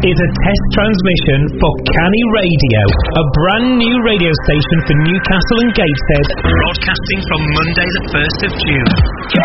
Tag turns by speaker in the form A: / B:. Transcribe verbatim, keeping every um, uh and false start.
A: is a test transmission for Canny Radio, a brand new radio station for Newcastle and Gateshead, broadcasting from Monday the first of June.